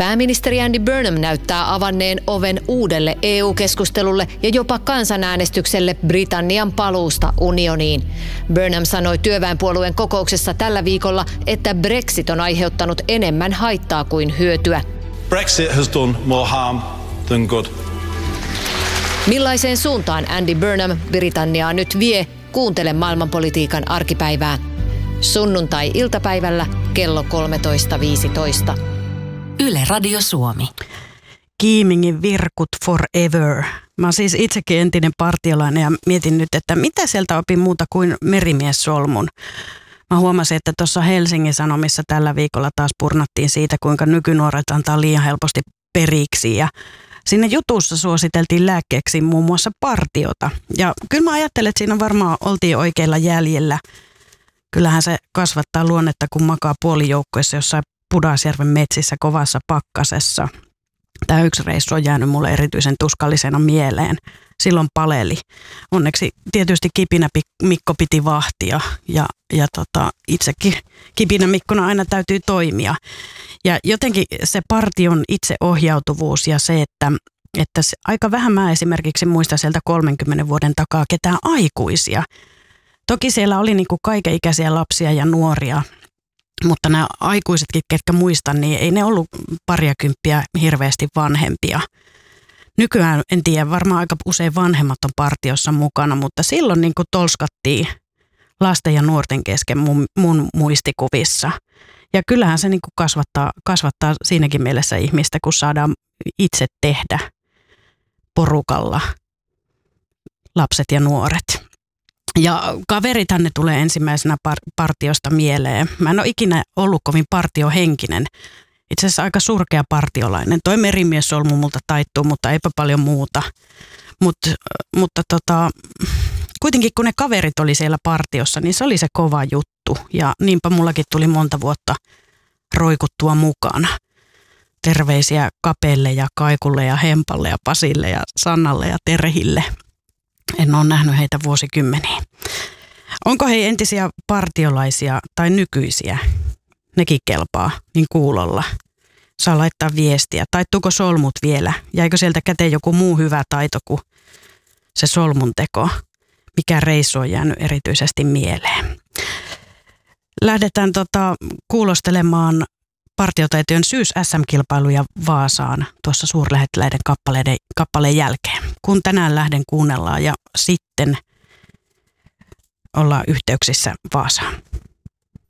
Pääministeri Andy Burnham näyttää avanneen oven uudelle EU-keskustelulle ja jopa kansanäänestykselle Britannian paluusta unioniin. Burnham sanoi työväenpuolueen kokouksessa tällä viikolla, että Brexit on aiheuttanut enemmän haittaa kuin hyötyä. Brexit has done more harm than good. Millaiseen suuntaan Andy Burnham Britanniaa nyt vie? Kuuntele maailmanpolitiikan arkipäivää. Sunnuntai-iltapäivällä kello 13.15. Yle Radio Suomi. Kiimingin virkut forever. Mä oon siis itsekin entinen partiolainen ja mietin nyt, että mitä sieltä opin muuta kuin merimiessolmun. Mä huomasin, että tuossa Helsingin Sanomissa tällä viikolla taas purnattiin siitä, kuinka nykynuoret antaa liian helposti periksi ja siinä jutussa suositeltiin lääkkeeksi muun muassa partiota. Ja kyllä mä ajattelen, että siinä varmaan oltiin oikeilla jäljellä. Kyllähän se kasvattaa luonnetta, kun makaa puolijoukkueessa jossain Pudasjärven metsissä kovassa pakkasessa. Tämä yksi reissu on jäänyt mulle erityisen tuskallisena mieleen. Silloin paleli. Onneksi tietysti Kipinä Mikko piti vahtia ja itsekin Kipinä Mikkona aina täytyy toimia. Ja jotenkin se partion itseohjautuvuus ja se, että aika vähän mä esimerkiksi muistan sieltä 30 vuoden takaa ketään aikuisia. Toki siellä oli niin kuin kaikenikäisiä lapsia ja nuoria, mutta nämä aikuisetkin, ketkä muistan, niin ei ne ollut pariakymppiä hirveästi vanhempia. Nykyään en tiedä, varmaan aika usein vanhemmat on partiossa mukana, mutta silloin niin kuin tolskattiin lasten ja nuorten kesken mun muistikuvissa. Ja kyllähän se niin kuin kasvattaa siinäkin mielessä ihmistä, kun saadaan itse tehdä porukalla lapset ja nuoret. Ja kaverithan ne tulee ensimmäisenä partiosta mieleen. Mä en ole ikinä ollut kovin partiohenkinen. Itse asiassa aika surkea partiolainen. Toi merimiessolmu multa taittuu, mutta eipä paljon muuta. Mutta kuitenkin kun ne kaverit oli siellä partiossa, niin se oli se kova juttu. Ja niinpä mullakin tuli monta vuotta roikuttua mukana. Terveisiä Kapelle ja Kaikulle ja Hempalle ja Pasille ja Sannalle ja Terhille. En ole nähnyt heitä vuosikymmeniin. Onko he entisiä partiolaisia tai nykyisiä? Nekin kelpaa, niin kuulolla. Saa laittaa viestiä. Taittuuko solmut vielä? Jäikö sieltä käteen joku muu hyvä taito kuin se solmun teko? Mikä reissu on jäänyt erityisesti mieleen? Lähdetään kuulostelemaan partiotaitojen syys-SM-kilpailuja Vaasaan tuossa suurlähettiläiden kappaleen jälkeen. Kun tänään lähden kuunnellaan ja sitten ollaan yhteyksissä Vaasaan.